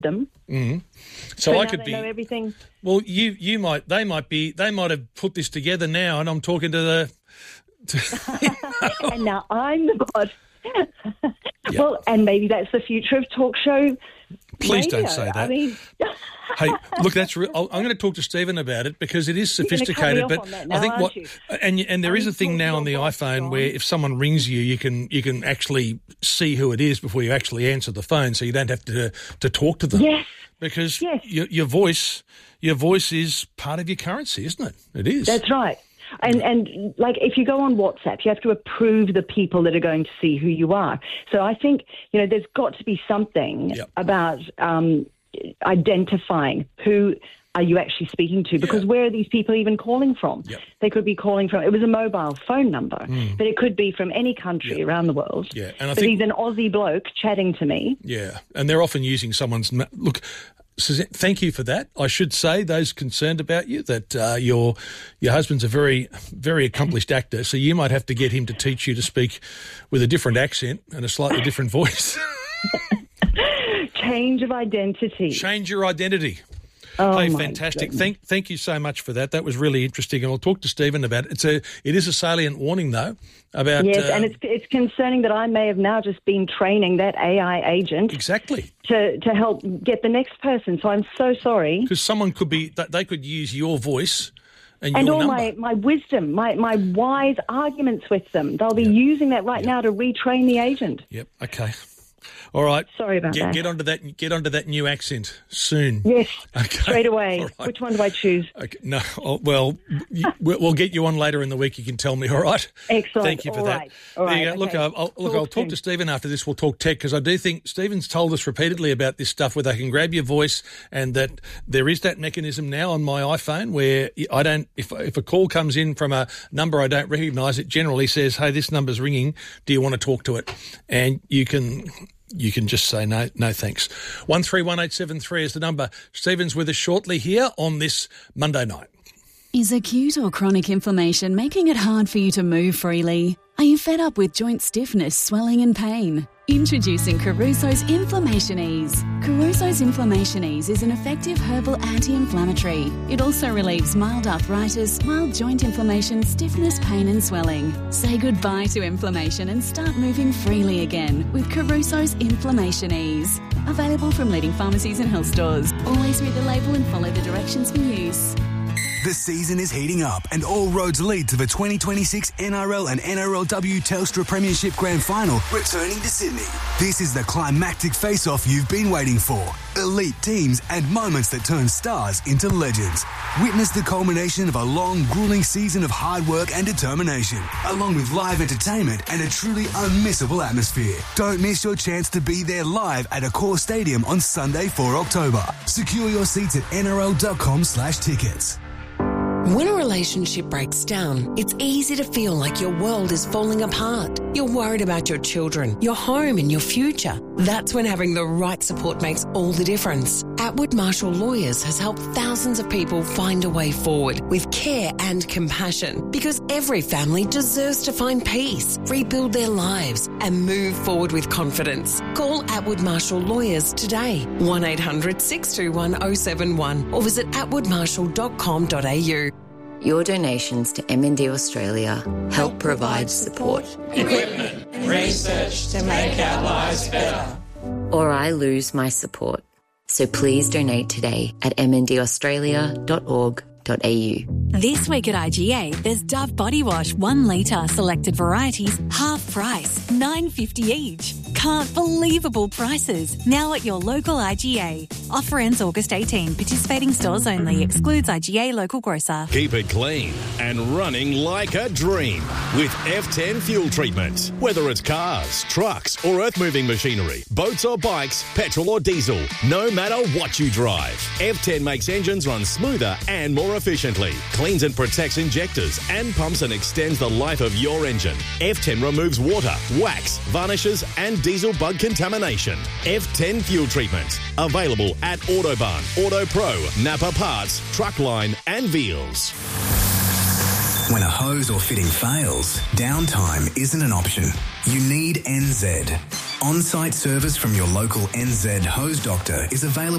them. Mm-hmm. So I could they know everything. Well, they might have put this together now, and I'm talking to the. And now I'm the boss. Yep. Well, and maybe that's the future of talk show. Please radio. don't say that. I mean, hey, look, that's I'm going to talk to Stephen about it because it is sophisticated. But now, I think and there is a thing now on the your iPhone boss, where if someone rings you, you can actually see who it is before you actually answer the phone, so you don't have to talk to them. Yes. Because your voice is part of your currency, isn't it? It is. That's right. And like if you go on WhatsApp, you have to approve the people that are going to see who you are. So I think, there's got to be something about identifying who are you actually speaking to, because where are these people even calling from? Yep. They could be calling from, it was a mobile phone number, but it could be from any country around the world. Yeah, and I think he's an Aussie bloke chatting to me. Yeah, and they're often using someone's... Look... Suzanne, thank you for that. I should say, those concerned about you, that your husband's a very, very accomplished actor, so you might have to get him to teach you to speak with a different accent and a slightly different voice. Change of identity. Change your identity. Oh, hey, fantastic. Thank you so much for that. That was really interesting, and I'll talk to Stephen about it. It is a salient warning, though, about... Yes, and it's concerning that I may have now just been training that AI agent... Exactly. ...to help get the next person, so I'm so sorry. Because someone they could use your voice and your number. And all my wisdom, my wise arguments with them. They'll be using that now to retrain the agent. Yep, okay. All right. Sorry about that. Get onto that new accent soon. Yes. Okay. Straight away. Right. Which one do I choose? Okay. No. Well, we'll get you on later in the week. You can tell me. All right. Excellent. Thank you for that. All right. There you go. Look, I'll talk to Stephen after this. We'll talk tech because I do think Stephen's told us repeatedly about this stuff where they can grab your voice, and that there is that mechanism now on my iPhone where I don't. If a call comes in from a number I don't recognise, it generally says, "Hey, this number's ringing. Do you want to talk to it?" And you can just say no thanks. 131873 is the number. Stephen's with us shortly here on this Monday night. Is acute or chronic inflammation making it hard for you to move freely? Are you fed up with joint stiffness, swelling and pain? Introducing Caruso's Inflammation Ease. Caruso's Inflammation Ease is an effective herbal anti-inflammatory. It also relieves mild arthritis, mild joint inflammation, stiffness, pain and swelling. Say goodbye to inflammation and start moving freely again with Caruso's Inflammation Ease. Available from leading pharmacies and health stores. Always read the label and follow the directions for use. The season is heating up and all roads lead to the 2026 NRL and NRLW Telstra Premiership Grand Final returning to Sydney. This is the climactic face-off you've been waiting for. Elite teams and moments that turn stars into legends. Witness the culmination of a long, grueling season of hard work and determination, along with live entertainment and a truly unmissable atmosphere. Don't miss your chance to be there live at Accor Stadium on Sunday, 4 October. Secure your seats at nrl.com/tickets. When a relationship breaks down, it's easy to feel like your world is falling apart. You're worried about your children, your home and your future. That's when having the right support makes all the difference. Atwood Marshall Lawyers has helped thousands of people find a way forward with care and compassion, because every family deserves to find peace, rebuild their lives and move forward with confidence. Call Atwood Marshall Lawyers today, 1-800-621-071 or visit atwoodmarshall.com.au. Your donations to MND Australia help provide support, equipment, and research to make our lives better. Or I lose my support. So please donate today at mndaustralia.org.au. This week at IGA, there's Dove Body Wash 1 litre, selected varieties, half price, $9.50 each. Can't believable prices. Now at your local IGA. Offer ends August 18. Participating stores only. Excludes IGA local grocer. Keep it clean and running like a dream with F10 fuel treatment. Whether it's cars, trucks or earth-moving machinery, boats or bikes, petrol or diesel, no matter what you drive, F10 makes engines run smoother and more efficiently, cleans and protects injectors and pumps and extends the life of your engine. F10 removes water, wax, varnishes and diesel bug contamination. F10 fuel treatment. Available at Autobarn, Auto Pro, Napa Parts, Truckline and Veals. When a hose or fitting fails, downtime isn't an option. You need NZ. On-site service from your local NZ Hose Doctor is available